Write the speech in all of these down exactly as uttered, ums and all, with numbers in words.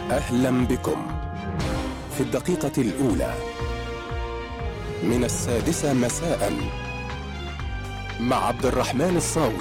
أهلا بكم في الدقيقة الأولى من السادسة مساء مع عبد الرحمن الصاوي.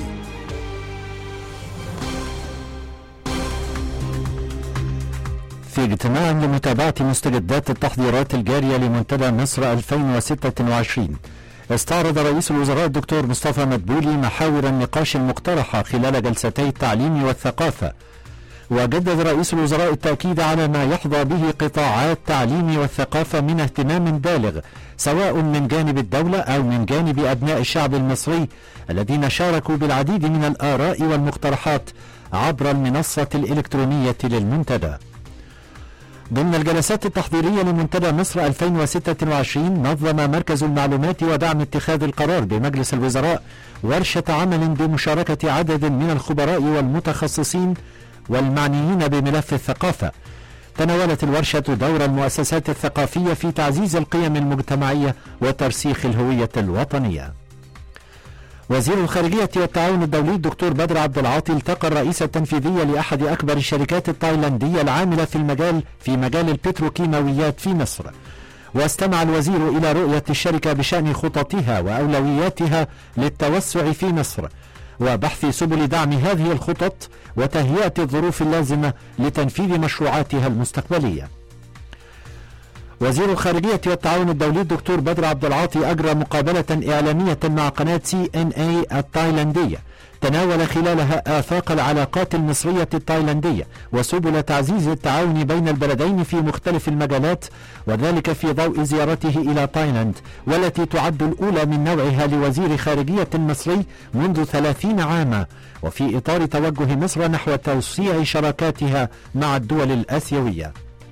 في اجتماع لمتابعة مستجدات التحضيرات الجارية لمنتدى مصر ألفين وستة وعشرين، استعرض رئيس الوزراء الدكتور مصطفى مدبولي محاور النقاش المقترحة خلال جلستي التعليم والثقافة. وجدد رئيس الوزراء التأكيد على ما يحظى به قطاعات التعليم والثقافة من اهتمام بالغ، سواء من جانب الدولة أو من جانب أبناء الشعب المصري الذين شاركوا بالعديد من الآراء والمقترحات عبر المنصة الإلكترونية للمنتدى. ضمن الجلسات التحضيرية لمنتدى مصر ألفين وستة وعشرين، نظم مركز المعلومات ودعم اتخاذ القرار بمجلس الوزراء ورشة عمل بمشاركة عدد من الخبراء والمتخصصين والمعنيين بملف الثقافة. تناولت الورشة دور المؤسسات الثقافية في تعزيز القيم المجتمعية وترسيخ الهوية الوطنية. وزير الخارجية والتعاون الدولي الدكتور بدر عبد العاطي التقى الرئيس التنفيذي لأحد أكبر الشركات التايلاندية العاملة في المجال في مجال البتروكيماويات في مصر، واستمع الوزير إلى رؤية الشركة بشأن خططها وأولوياتها للتوسع في مصر، وبحث سبل دعم هذه الخطط وتهيئة الظروف اللازمة لتنفيذ مشروعاتها المستقبلية. وزير الخارجية والتعاون الدولي الدكتور بدر عبد العاطي أجرى مقابلة إعلامية مع قناة سي إن إيه التايلاندية، تناول خلالها آفاق العلاقات المصرية التايلاندية وسبل تعزيز التعاون بين البلدين في مختلف المجالات، وذلك في ضوء زيارته إلى تايلاند والتي تعد الأولى من نوعها لوزير خارجية مصري منذ ثلاثين عاما، وفي إطار توجه مصر نحو توسيع شراكاتها مع الدول الآسيوية.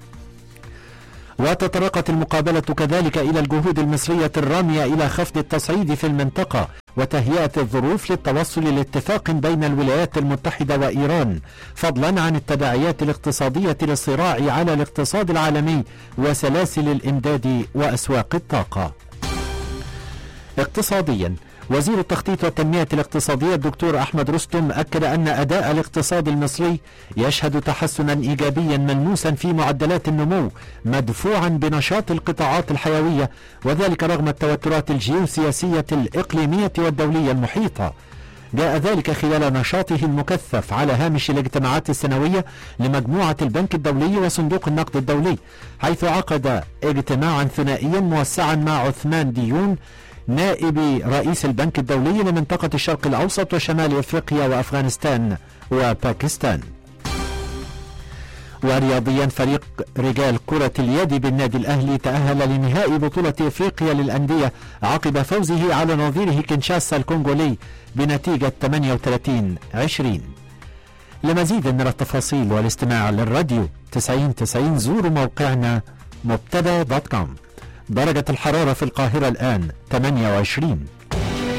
وتطرقت المقابلة كذلك إلى الجهود المصرية الرامية إلى خفض التصعيد في المنطقة وتهيئة الظروف للتوصل لاتفاق بين الولايات المتحدة وإيران، فضلا عن التداعيات الاقتصادية للصراع على الاقتصاد العالمي وسلاسل الإمداد وأسواق الطاقة. اقتصاديا، وزير التخطيط والتنمية الاقتصادية الدكتور أحمد رستم أكد أن أداء الاقتصاد المصري يشهد تحسنا إيجابيا ملموسا في معدلات النمو مدفوعا بنشاط القطاعات الحيوية، وذلك رغم التوترات الجيوسياسية الإقليمية والدولية المحيطة. جاء ذلك خلال نشاطه المكثف على هامش الاجتماعات السنوية لمجموعة البنك الدولي وصندوق النقد الدولي، حيث عقد اجتماعا ثنائيا موسعا مع عثمان ديون نائب رئيس البنك الدولي لمنطقة الشرق الأوسط وشمال أفريقيا وأفغانستان وباكستان. ورياضيا، فريق رجال كرة اليد بالنادي الأهلي تأهل لنهائي بطولة أفريقيا للأندية عقب فوزه على نظيره كينشاسا الكونغولي بنتيجة ثمانية وثلاثين عشرين. لمزيد من التفاصيل والاستماع للراديو تسعين تسعين زوروا موقعنا مبتدا دوت كوم. درجة الحرارة في القاهرة الآن ثمانية وعشرين،